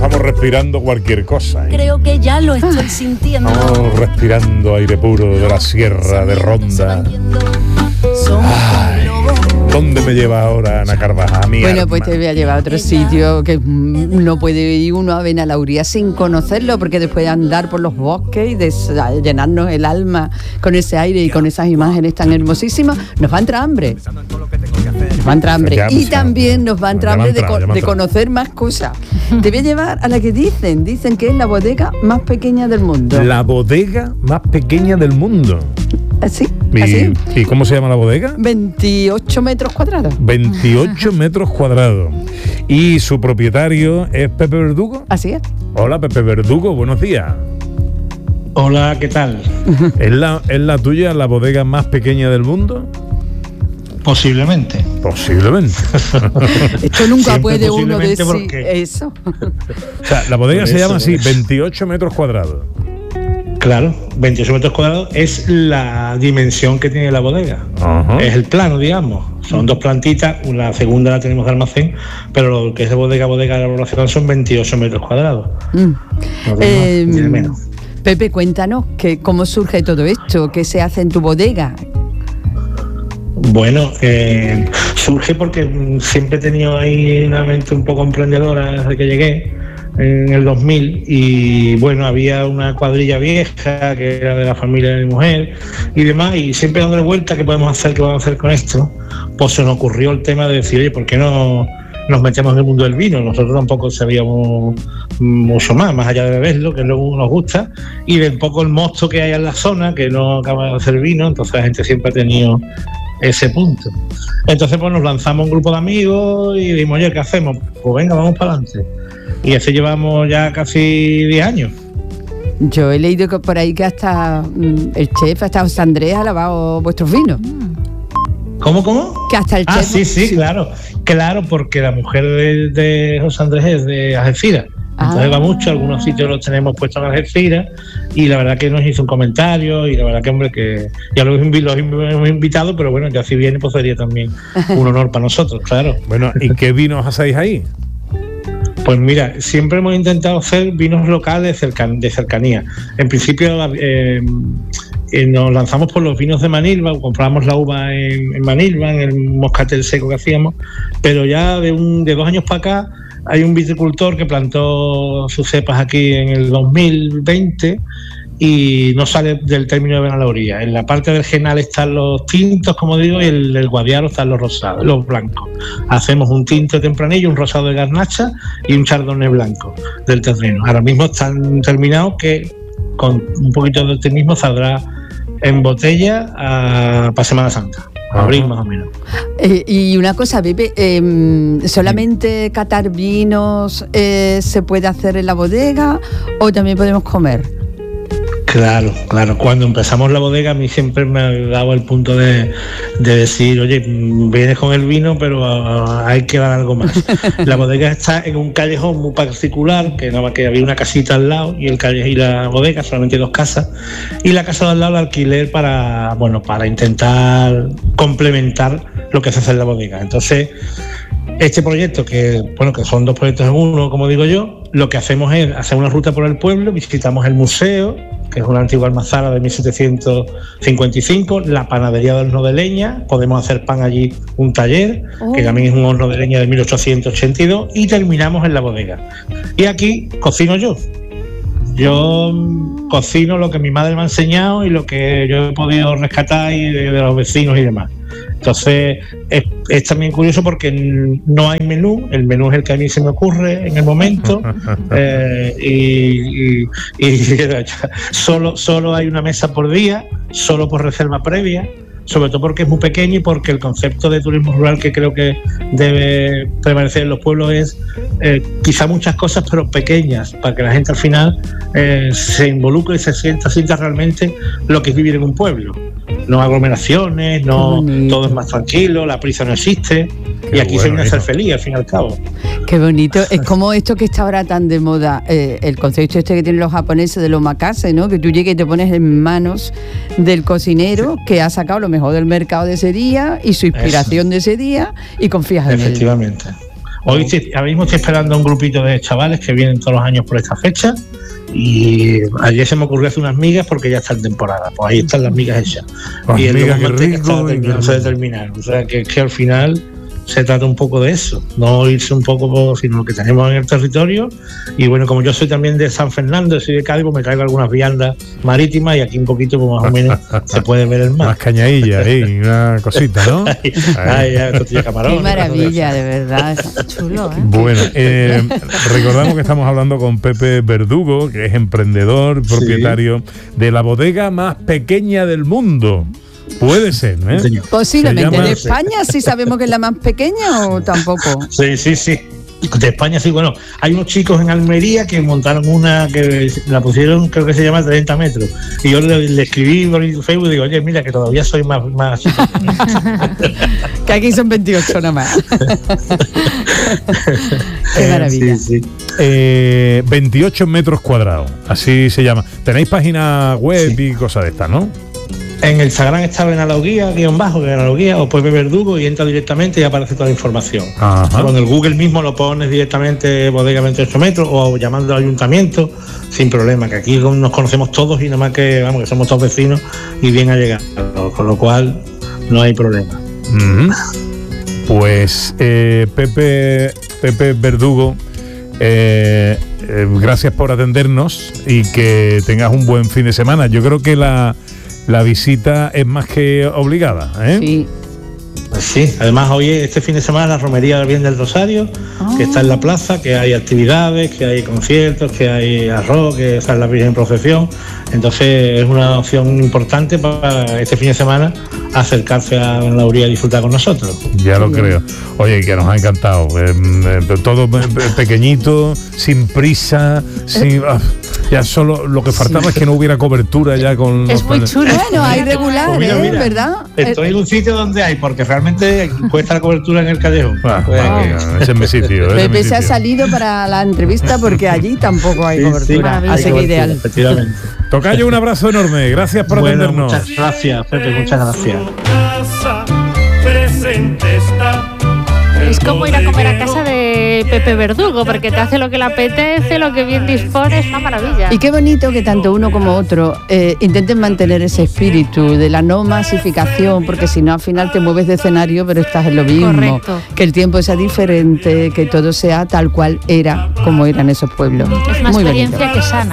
estamos respirando cualquier cosa, ¿eh? Creo que ya lo estoy sintiendo. Estamos respirando aire puro de la sierra de Ronda. Ay, ¿dónde me lleva ahora Ana Carvajal? Bueno, arma. Pues te voy a llevar a otro sitio que no puede ir uno a Benalauría sin conocerlo, porque después de andar por los bosques y de llenarnos el alma con ese aire y con esas imágenes tan hermosísimas, nos va a entrar hambre. Nos va a entrar hambre. Y también nos va a entrar hambre de conocer más cosas. Te voy a llevar a la que dicen que es la bodega más pequeña del mundo. La bodega más pequeña del mundo. ¿Así? ¿Y cómo se llama la bodega? 28 metros cuadrados. 28 metros cuadrados. ¿Y su propietario es Pepe Verdugo? Así es. Hola, Pepe Verdugo, buenos días. Hola, ¿qué tal? ¿Es la tuya la bodega más pequeña del mundo? Posiblemente. Esto nunca puede uno decir eso. O sea, la bodega se llama así, 28 metros cuadrados. Claro, 28 metros cuadrados es la dimensión que tiene la bodega. Ajá. Es el plano, digamos. Son dos plantitas, la segunda la tenemos de almacén, pero lo que es de bodega de elaboración son 28 metros cuadrados. No menos. Pepe, cuéntanos cómo surge todo esto, qué se hace en tu bodega. Bueno, surge porque siempre he tenido ahí una mente un poco emprendedora desde que llegué en el 2000, y bueno, había una cuadrilla vieja que era de la familia de mi mujer y demás, y siempre dándole vuelta qué podemos hacer con esto, pues se nos ocurrió el tema de decir, oye, ¿por qué no nos metemos en el mundo del vino? Nosotros tampoco sabíamos mucho más allá de beberlo, que luego nos gusta, y de un poco el mosto que hay en la zona, que no acaba de hacer vino, entonces la gente siempre ha tenido ese punto. Entonces pues nos lanzamos un grupo de amigos y dijimos, oye, ¿qué hacemos? Pues venga, vamos para adelante. Y así llevamos ya casi 10 años. Yo he leído que por ahí que hasta el chef, hasta José Andrés ha lavado vuestros vinos. ¿Cómo? Que hasta el chef... Sí, claro, porque la mujer de José Andrés es de Algeciras. Entonces va mucho, algunos sitios los tenemos puestos en Algeciras, y la verdad que nos hizo un comentario, y la verdad que, hombre, que ya los hemos invitado, pero bueno, ya si viene pues sería también un honor para nosotros, claro. Bueno, ¿y qué vinos hacéis ahí? Pues mira, siempre hemos intentado hacer vinos locales de cercanía. En principio nos lanzamos por los vinos de Manilva, compramos la uva en Manilva, en el moscatel seco que hacíamos, pero ya de 2 años para acá hay un viticultor que plantó sus cepas aquí en el 2020 y no sale del término de Benalauría. En la parte del Genal están los tintos, como digo, y el Guadiaro están los rosados, los blancos. Hacemos un tinto tempranillo, un rosado de garnacha y un chardonnay blanco del terreno. Ahora mismo están terminados, que con un poquito de optimismo saldrá en botella para Semana Santa. Abril más o menos. Y una cosa, Pepe, ¿solamente catar vinos se puede hacer en la bodega o también podemos comer? Claro. Cuando empezamos la bodega a mí siempre me ha dado el punto de decir, oye, vienes con el vino, pero hay que dar algo más. La bodega está en un callejón muy particular, que nada más que había una casita al lado y y la bodega, solamente 2 casas, y la casa de al lado la alquiler para intentar complementar lo que se hace en la bodega. Entonces, este proyecto, que son 2 proyectos en uno, como digo yo, lo que hacemos es hacer una ruta por el pueblo, visitamos el museo, que es una antigua almazara de 1755, la panadería del horno de leña, podemos hacer pan allí, un taller, que también es un horno de leña de 1882, y terminamos en la bodega. Y aquí cocino yo. Yo cocino lo que mi madre me ha enseñado y lo que yo he podido rescatar de los vecinos y demás. Entonces es también curioso porque no hay menú, el menú es el que a mí se me ocurre en el momento, y solo hay una mesa por día, solo por reserva previa, sobre todo porque es muy pequeño y porque el concepto de turismo rural que creo que debe prevalecer en los pueblos es quizá muchas cosas pero pequeñas, para que la gente al final se involucre y se sienta realmente lo que es vivir en un pueblo. No aglomeraciones, no, todo es más tranquilo, la prisa no existe. Y aquí se viene a ser feliz, al fin y al cabo. Qué bonito. Es como esto que está ahora tan de moda, el concepto este que tienen los japoneses de los omakase, ¿no? Que tú llegues y te pones en manos del cocinero que ha sacado lo mejor del mercado de ese día y su inspiración de ese día y confías en él. Efectivamente. Ahora mismo estoy esperando a un grupito de chavales que vienen todos los años por esta fecha. Y ayer se me ocurrió hacer unas migas porque ya está en temporada. Pues ahí están las migas hechas. Y el migas, manteca está terminándose de terminar. O sea que al final se trata un poco de eso, no irse un poco sino lo que tenemos en el territorio. Y bueno, como yo soy también de San Fernando, soy de Cádiz, pues me traigo algunas viandas marítimas y aquí un poquito pues más o menos se puede ver el mar. Más cañadilla, una cosita, ¿no? Tortilla de camarón. Qué maravilla, de verdad. Chulo, ¿eh? Bueno, recordamos que estamos hablando con Pepe Verdugo, que es emprendedor, propietario de la bodega más pequeña del mundo. Puede ser, ¿eh? Posiblemente. ¿De España sí sabemos que es la más pequeña o tampoco? Sí. De España sí, bueno, hay unos chicos en Almería que montaron una que la pusieron, creo que se llama 30 metros. Y yo le escribí por Facebook y digo, oye, mira que todavía soy más que aquí son 28 nada más. Qué maravilla. Sí. 28 metros cuadrados, así se llama. Tenéis página web y cosas de estas, ¿no? En el Instagram está Benaloguía, Benaloguía o Pepe Verdugo y entra directamente y aparece toda la información. Ajá. Con el Google mismo lo pones directamente bodega 28 metros o llamando al ayuntamiento sin problema, que aquí nos conocemos todos y nada más que, vamos, que somos todos vecinos y bien allegados, con lo cual no hay problema. Pues Pepe Verdugo, gracias por atendernos y que tengas un buen fin de semana. Yo creo que la visita es más que obligada, ¿eh? Sí. Pues sí, además hoy, este fin de semana, la romería del Bien del Rosario, que está en la plaza, que hay actividades, que hay conciertos, que hay arroz, que está la Virgen en procesión. Entonces es una opción importante para este fin de semana acercarse a la Uría y disfrutar con nosotros. Ya lo creo. Oye, que nos ha encantado. Todo pequeñito, sin prisa, ya solo lo que faltaba es que no hubiera cobertura ya con... Es muy chulo. Bueno, hay regular, Pues mira, ¿verdad? Estoy en un sitio donde hay, porque realmente cuesta la cobertura en el callejón. Ese es mi sitio. Pepe se ha salido para la entrevista porque allí tampoco hay cobertura. Sí, Así que ideal. Efectivamente. Tocayo, un abrazo enorme. Gracias por atendernos. Muchas gracias, Pepe, muchas gracias. Es como ir a comer a casa de Pepe Verdugo, porque te hace lo que le apetece, lo que bien dispone, es una maravilla. Y qué bonito que tanto uno como otro intenten mantener ese espíritu de la no masificación, porque si no al final te mueves de escenario pero estás en lo mismo. Correcto. Que el tiempo sea diferente, que todo sea tal cual era, como eran esos pueblos. Es una Muy experiencia bonito. que sana.